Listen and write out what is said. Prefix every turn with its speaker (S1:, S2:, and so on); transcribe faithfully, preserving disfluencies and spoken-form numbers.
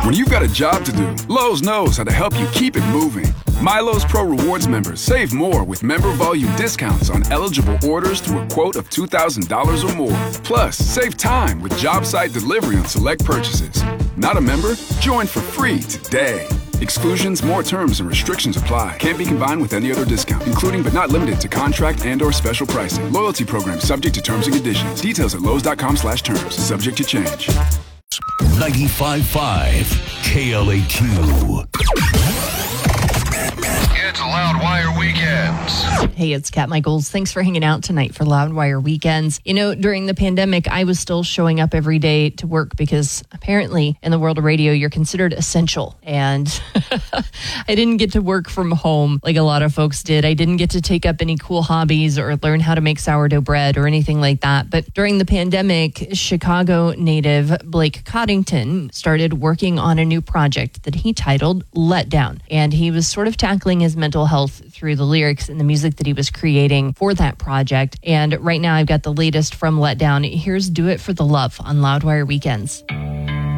S1: When you've got a job to do, Lowe's knows how to help you keep it moving. MyLowe's Pro Rewards members save more with member volume discounts on eligible orders through a quote of two thousand dollars or more. Plus, save time with job site delivery on select purchases. Not a member? Join for free today. Exclusions, more terms, and restrictions apply. Can't be combined with any other discount, including but not limited to contract and or special pricing. Loyalty program subject to terms and conditions. Details at Lowe's.com slash terms. Subject to change.
S2: ninety-five point five K L A Q.
S3: It's Loudwire Weekends.
S4: Hey, it's Kat Michaels. Thanks for hanging out tonight for Loudwire Weekends. You know, during the pandemic, I was still showing up every day to work because apparently in the world of radio, you're considered essential. And I didn't get to work from home like a lot of folks did. I didn't get to take up any cool hobbies or learn how to make sourdough bread or anything like that. But during the pandemic, Chicago native Blake Coddington started working on a new project that he titled Letdown. And he was sort of tackling his mental health through the lyrics and the music that he was creating for that project. And right now I've got the latest from Letdown. Here's Do It for the Love on Loudwire Weekends.